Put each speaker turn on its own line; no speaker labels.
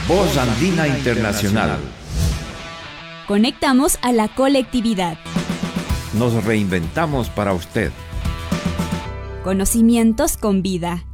Voz Andina Internacional.
Conectamos a la colectividad.
Nos reinventamos para usted.
Conocimientos con vida.